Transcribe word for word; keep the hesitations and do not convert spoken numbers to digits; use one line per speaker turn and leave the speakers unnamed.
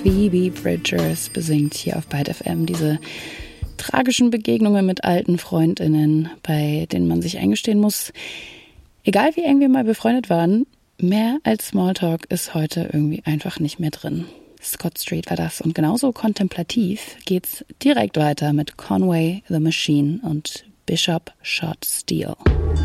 Phoebe Bridgers besingt hier auf Byte F M diese tragischen Begegnungen mit alten FreundInnen, bei denen man sich eingestehen muss, egal wie eng wir mal befreundet waren, mehr als Smalltalk ist heute irgendwie einfach nicht mehr drin. Scott Street war das und genauso kontemplativ geht's direkt weiter mit Conway the Machine und Bishop Shot Steel.